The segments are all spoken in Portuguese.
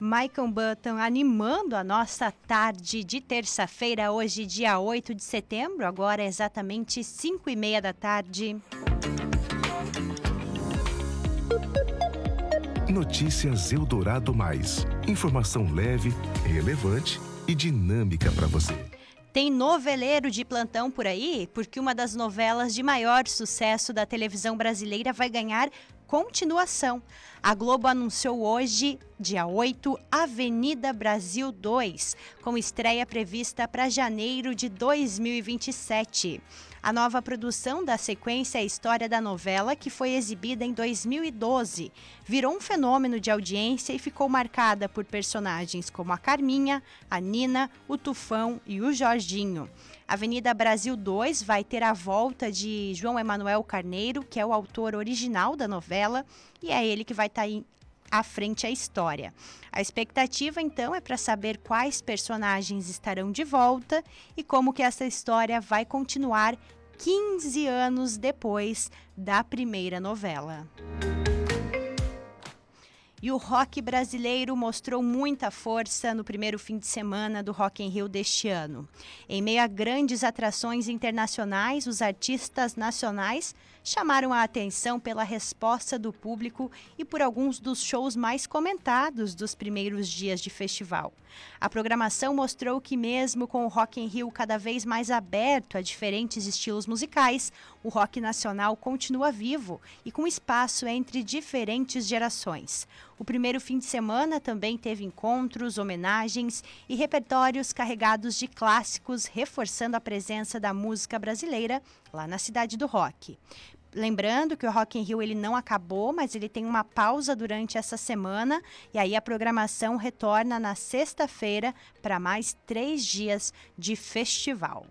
Michael Button animando a nossa tarde de terça-feira, hoje dia 8 de setembro, agora é exatamente 5h30 da tarde. Notícias Eldorado Mais. Informação leve, relevante e dinâmica para você. Tem noveleiro de plantão por aí? Porque uma das novelas de maior sucesso da televisão brasileira vai ganhar continuação. A Globo anunciou hoje, dia 8, Avenida Brasil 2, com estreia prevista para janeiro de 2027. A nova produção da sequência é a história da novela, que foi exibida em 2012. Virou um fenômeno de audiência e ficou marcada por personagens como a Carminha, a Nina, o Tufão e o Jorginho. Avenida Brasil 2 vai ter a volta de João Emanuel Carneiro, que é o autor original da novela, e é ele que vai estar à frente à história. A expectativa, então, é para saber quais personagens estarão de volta e como que essa história vai continuar 15 anos depois da primeira novela. E o rock brasileiro mostrou muita força no primeiro fim de semana do Rock in Rio deste ano. Em meio a grandes atrações internacionais, os artistas nacionais chamaram a atenção pela resposta do público e por alguns dos shows mais comentados dos primeiros dias de festival. A programação mostrou que mesmo com o Rock in Rio cada vez mais aberto a diferentes estilos musicais, o rock nacional continua vivo e com espaço entre diferentes gerações. O primeiro fim de semana também teve encontros, homenagens e repertórios carregados de clássicos, reforçando a presença da música brasileira lá na Cidade do Rock. Lembrando que o Rock in Rio ele não acabou, mas ele tem uma pausa durante essa semana e aí a programação retorna na sexta-feira para mais 3 dias de festival.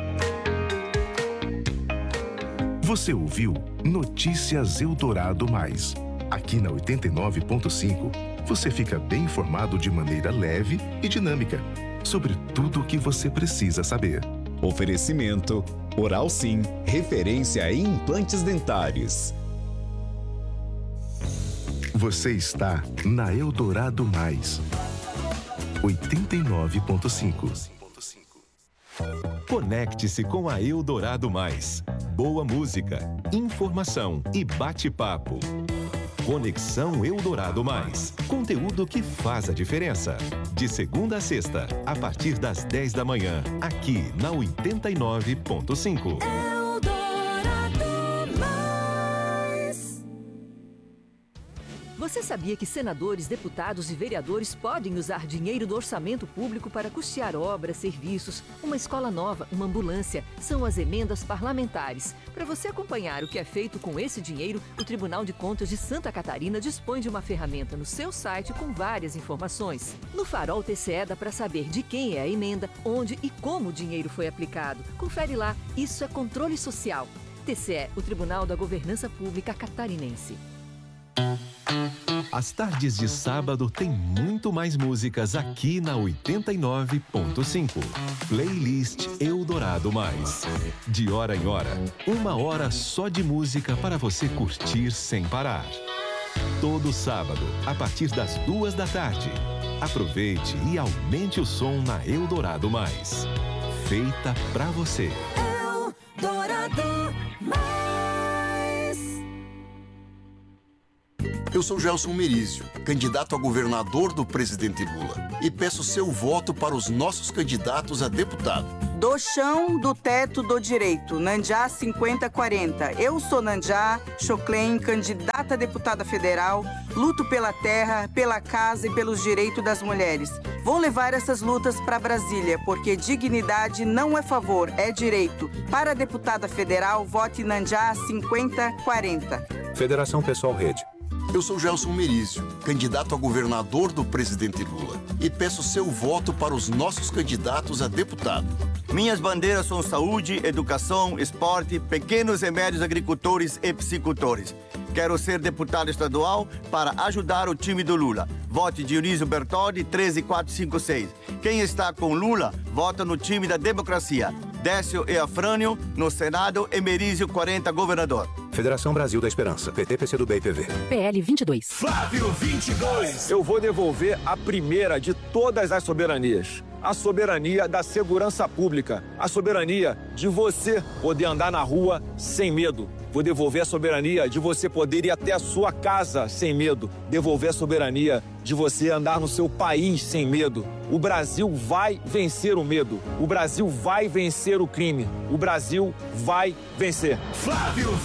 Você ouviu Notícias Eldorado Mais. Aqui na 89.5, você fica bem informado de maneira leve e dinâmica sobre tudo o que você precisa saber. Oferecimento Oral Sim, referência em implantes dentários. Você está na Eldorado Mais. 89.5. Conecte-se com a Eldorado Mais. Boa música, informação e bate-papo. Conexão Eldorado Mais. Conteúdo que faz a diferença. De segunda a sexta, a partir das 10 da manhã, aqui na 89.5. Você sabia que senadores, deputados e vereadores podem usar dinheiro do orçamento público para custear obras, serviços, uma escola nova, uma ambulância? São as emendas parlamentares. Para você acompanhar o que é feito com esse dinheiro, o Tribunal de Contas de Santa Catarina dispõe de uma ferramenta no seu site com várias informações. No Farol TCE dá para saber de quem é a emenda, onde e como o dinheiro foi aplicado. Confere lá, isso é controle social. TCE, o Tribunal da Governança Pública Catarinense. As tardes de sábado tem muito mais músicas aqui na 89.5. Playlist Eldorado Mais. De hora em hora, 1 hora só de música para você curtir sem parar. Todo sábado, a partir das 2 da tarde. Aproveite e aumente o som na Eldorado Mais. Feita pra você. Eldorado Mais. Eu sou Gelson Merizio, candidato a governador do presidente Lula, e peço seu voto para os nossos candidatos a deputado. Do chão, do teto, do direito. Nandiá 5040. Eu sou Nandiá Choclen, candidata a deputada federal. Luto pela terra, pela casa e pelos direitos das mulheres. Vou levar essas lutas para Brasília, porque dignidade não é favor, é direito. Para a deputada federal, vote Nandiá 5040. Federação Pessoal Rede. Eu sou Gelson Merizio, candidato a governador do presidente Lula, e peço seu voto para os nossos candidatos a deputado. Minhas bandeiras são saúde, educação, esporte, pequenos e médios agricultores e piscicultores. Quero ser deputado estadual para ajudar o time do Lula. Vote Dionísio Bertoldi, 13456. Quem está com Lula, vota no time da democracia. Décio e Afrânio, no Senado, e Merizio 40, governador. Federação Brasil da Esperança. PT, PCdoB e PV. PL 22. Flávio 22. Eu vou devolver a primeira de todas as soberanias. A soberania da segurança pública. A soberania de você poder andar na rua sem medo. Vou devolver a soberania de você poder ir até a sua casa sem medo. Devolver a soberania de você andar no seu país sem medo. O Brasil vai vencer o medo. O Brasil vai vencer o crime. O Brasil vai vencer. Flávio